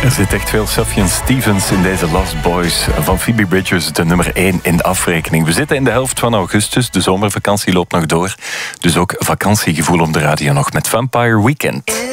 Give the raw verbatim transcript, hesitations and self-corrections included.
Er zit echt veel Sufjan Stevens in deze Lost Boys van Phoebe Bridgers, de nummer één in de afrekening. We zitten in de helft van augustus, de zomervakantie loopt nog door. Dus ook vakantiegevoel om de radio nog met Vampire Weekend.